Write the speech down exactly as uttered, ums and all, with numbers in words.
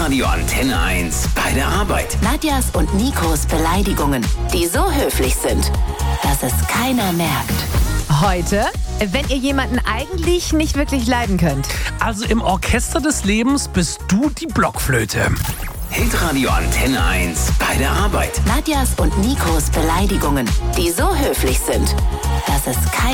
Hitradio Antenne eins bei der Arbeit. Nadjas und Nikos Beleidigungen, die so höflich sind, dass es keiner merkt. Heute, wenn ihr jemanden eigentlich nicht wirklich leiden könnt. Also im Orchester des Lebens bist du die Blockflöte. Hitradio Antenne eins bei der Arbeit. Nadjas und Nikos Beleidigungen, die so höflich sind, dass es keiner